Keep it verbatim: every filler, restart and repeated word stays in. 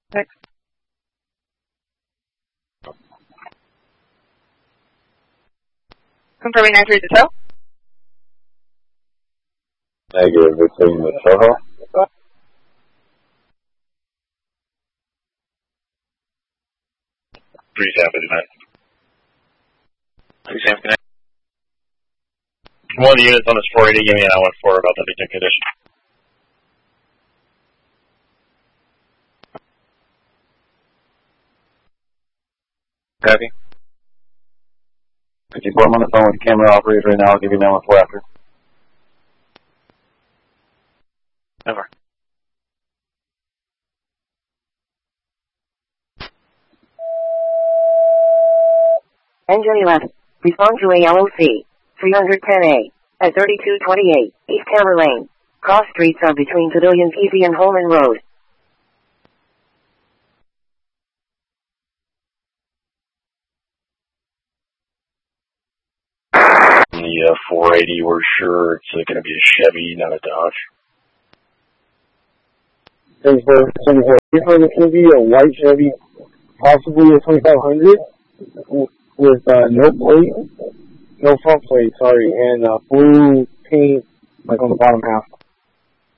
Next. Confirming nine three to tow. Negative, between the Toho. Three Sam fifty-nine. Three Sam fifty-nine. One of the units on this four eighty, give me an hour for about the victim condition. Copy. fifty-four, I'm on the phone with the camera operators right now. I'll give you nine one four after. Over. Engine eleven. Respond to A L O C. three ten A. At thirty-two twenty-eight, East Hammer Lane. Cross streets are between Pavilion Easy and Holman Road. The uh, four eighty, we're sure it's uh, going to be a Chevy, not a Dodge. seventy-four, seventy-four. It's going to be a white Chevy, possibly a twenty-five hundred, with uh, no plate, no front plate, sorry, and uh, blue paint, like on the bottom half.